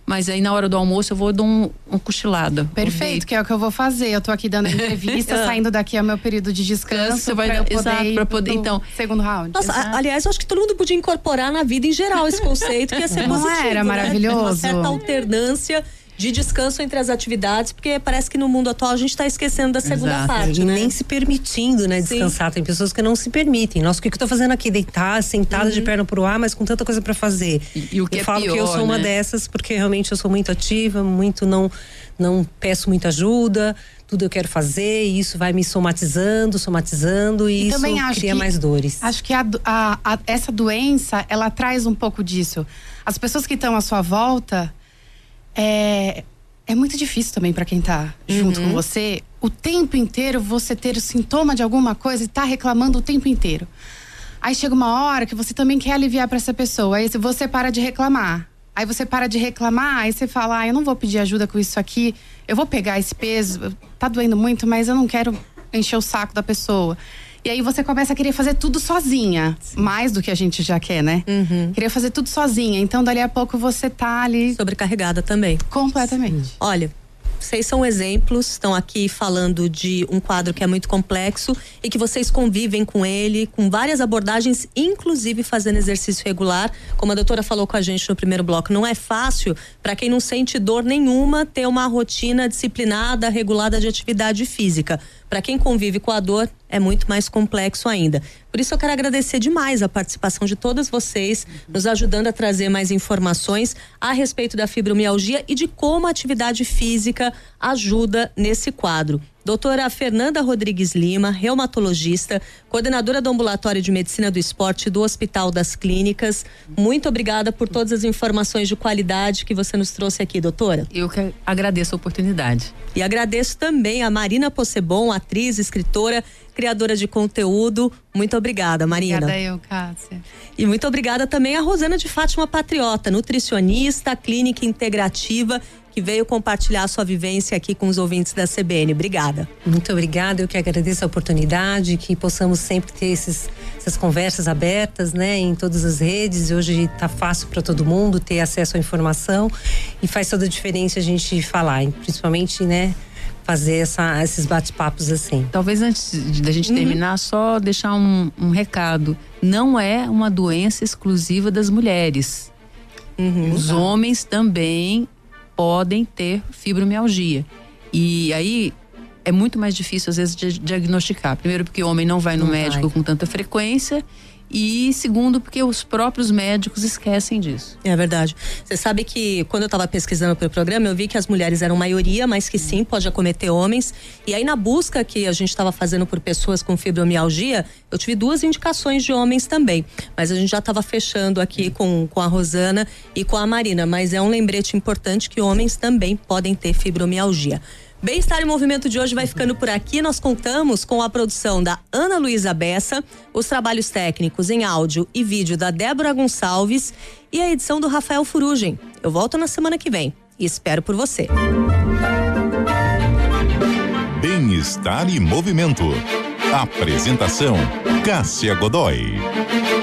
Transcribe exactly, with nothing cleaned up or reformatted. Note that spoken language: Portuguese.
mas aí na hora do almoço eu vou dar um, um cochilada. Perfeito, que é o que eu vou fazer. Eu tô aqui dando entrevista, saindo daqui ao meu período de descanso. Você vai pra eu poder exato, ir pra poder, pro então. Segundo round. Nossa, a, aliás, eu acho que todo mundo podia incorporar na vida em geral esse conceito, que ia ser Não positivo, era né? maravilhoso? Uma certa alternância de descanso entre as atividades, porque parece que no mundo atual a gente está esquecendo da segunda Exato. parte, E né? nem se permitindo, né, descansar. Sim. Tem pessoas que não se permitem. Nossa, o que, que eu tô fazendo aqui? Deitar, sentada uhum. de perna pro ar, mas com tanta coisa para fazer. E, e o que eu é falo pior, que eu sou né? uma dessas, porque realmente eu sou muito ativa, muito não, não peço muita ajuda. Tudo eu quero fazer, e isso vai me somatizando, somatizando, e, e isso cria que, mais dores. Acho que a, a, a, essa doença, ela traz um pouco disso. As pessoas que estão à sua volta, é, é muito difícil também para quem tá junto uhum. com você. O tempo inteiro você ter o sintoma de alguma coisa e tá reclamando o tempo inteiro. Aí chega uma hora que você também quer aliviar para essa pessoa, aí você para de reclamar. Aí você para de reclamar, aí você fala, ah, eu não vou pedir ajuda com isso aqui, eu vou pegar esse peso, tá doendo muito, mas eu não quero encher o saco da pessoa. E aí você começa a querer fazer tudo sozinha, Sim. mais do que a gente já quer, né? Uhum. Querer fazer tudo sozinha, então dali a pouco você tá ali... sobrecarregada também. Completamente. Sim. Olha, vocês são exemplos, estão aqui falando de um quadro que é muito complexo e que vocês convivem com ele, com várias abordagens, inclusive fazendo exercício regular. Como a doutora falou com a gente no primeiro bloco, não é fácil para quem não sente dor nenhuma ter uma rotina disciplinada, regulada de atividade física. Para quem convive com a dor, é muito mais complexo ainda. Por isso eu quero agradecer demais a participação de todas vocês, nos ajudando a trazer mais informações a respeito da fibromialgia e de como a atividade física ajuda nesse quadro. Doutora Fernanda Rodrigues Lima, reumatologista, coordenadora do Ambulatório de Medicina do Esporte do Hospital das Clínicas. Muito obrigada por todas as informações de qualidade que você nos trouxe aqui, doutora. Eu que agradeço a oportunidade. E agradeço também a Marina Possebon, atriz, escritora, criadora de conteúdo. Muito obrigada, Marina. Obrigada eu, Cássia. E muito obrigada também a Rosana de Fátima Patriota, nutricionista, clínica integrativa, que veio compartilhar a sua vivência aqui com os ouvintes da C B N. Obrigada. Muito obrigada, eu que agradeço a oportunidade, que possamos sempre ter esses, essas conversas abertas, né, em todas as redes. Hoje está fácil para todo mundo ter acesso à informação e faz toda a diferença a gente falar, principalmente, né, fazer essa, esses bate-papos assim. Talvez antes da gente uhum. terminar, só deixar um, um recado. Não é uma doença exclusiva das mulheres. Uhum. Os homens também podem ter fibromialgia. E aí é muito mais difícil às vezes de diagnosticar. Primeiro porque o homem não vai no não médico vai. com tanta frequência, e segundo porque os próprios médicos esquecem disso. É verdade. Você sabe que quando eu estava pesquisando para o programa, eu vi que as mulheres eram maioria, mas que sim, pode acometer homens. E aí na busca que a gente estava fazendo por pessoas com fibromialgia, eu tive duas indicações de homens também. Mas a gente já estava fechando aqui com, com a Rosana e com a Marina. Mas é um lembrete importante que homens também podem ter fibromialgia. Bem-Estar em Movimento de hoje vai ficando por aqui. Nós contamos com a produção da Ana Luísa Bessa, os trabalhos técnicos em áudio e vídeo da Débora Gonçalves e a edição do Rafael Furugem. Eu volto na semana que vem e espero por você. Bem-Estar em Movimento. Apresentação: Cássia Godoy.